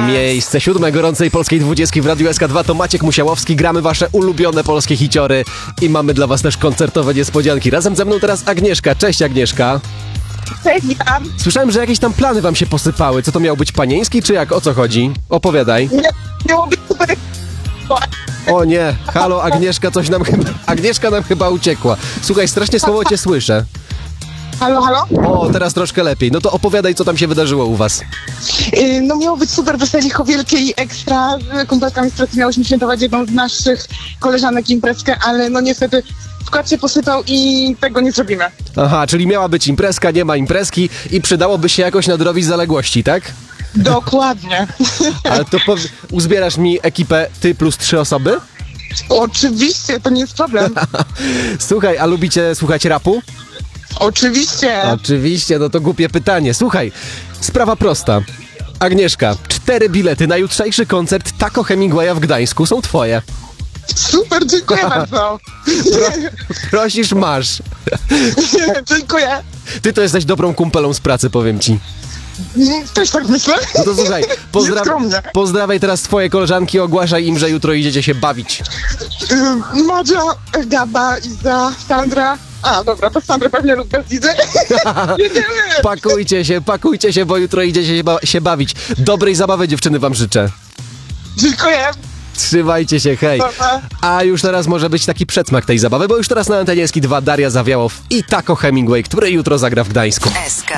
Miejsce 7 gorącej polskiej 20 w Radiu SK2 to Maciek Musiałowski. Gramy wasze ulubione polskie hiciory i mamy dla was też koncertowe niespodzianki. Razem ze mną teraz Agnieszka. Cześć Agnieszka. Cześć, witam. Słyszałem, że jakieś tam plany wam się posypały. Co to miał być panieński, czy jak? O co chodzi? Opowiadaj. Nie, miało być super. O nie, halo Agnieszka, coś nam chyba... Agnieszka nam chyba uciekła. Słuchaj, strasznie słabo cię słyszę. Halo, halo? O, teraz troszkę lepiej. No to opowiadaj, co tam się wydarzyło u was. No miało być super weseliko wielkie i ekstra. Z kumpelkami z pracy miałyśmy świętować jedną z naszych koleżanek imprezkę, ale no niestety wkład się posypał i tego nie zrobimy. Aha, czyli miała być imprezka, nie ma imprezki i przydałoby się jakoś nadrobić zaległości, tak? Dokładnie. Ale to uzbierasz mi ekipę ty plus 3 osoby? Oczywiście, to nie jest problem. Słuchaj, a lubicie słuchać rapu? Oczywiście. Oczywiście, no to głupie pytanie. Słuchaj, sprawa prosta. Agnieszka, 4 bilety na jutrzejszy koncert Taco Hemingwaya w Gdańsku są twoje. Super, dziękuję bardzo. Prosisz, masz. Dziękuję. Ty to jesteś dobrą kumpelą z pracy, powiem ci. Też tak myślę. No to słuchaj, Nieskromnie. pozdrawiaj teraz twoje koleżanki, ogłaszaj im, że jutro idziecie się bawić. Madzia, Gaba, Iza, Sandra. A, dobra, to Sandra pewnie lub bez Izy. Jedziemy. Pakujcie się, bo jutro idziecie się bawić. Dobrej zabawy, dziewczyny, wam życzę. Dziękuję. Trzymajcie się, hej. Pa. A już teraz może być taki przedsmak tej zabawy, bo już teraz na antenie SK2 Daria Zawiałow i Taco Hemingway, który jutro zagra w Gdańsku. SK.